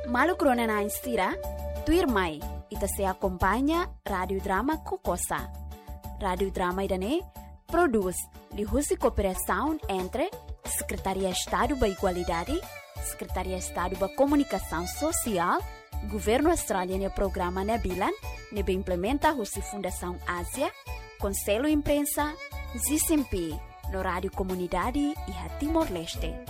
Malu krona na instira, tu irmai, ita se acompanha Radio Drama Kokosa. Radio Drama idane produz lihusi cooperação entre Secretaria Estado da Igualdade, Secretaria Estado da Comunicação Social, Governo Australiano e Programa Nebilan, nebe implementa a Fundação Ásia, Conselho Imprensa, ZCMP, no Rádio Comunidade e Timor-Leste.